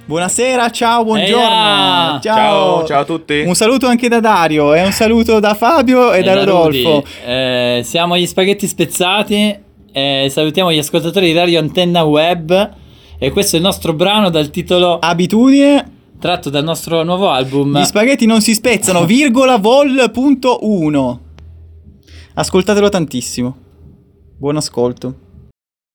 Buonasera, ciao, buongiorno. Eia! Ciao. Ciao a tutti. Un saluto anche da Dario e un saluto da Fabio e da Rodolfo. Rudy. Siamo gli spaghetti spezzati e salutiamo gli ascoltatori di Radio Antenna Web e questo è il nostro brano dal titolo Abitudine. tratto dal nostro nuovo album. Gli spaghetti non si spezzano, vol.1. Ascoltatelo tantissimo. Buon ascolto.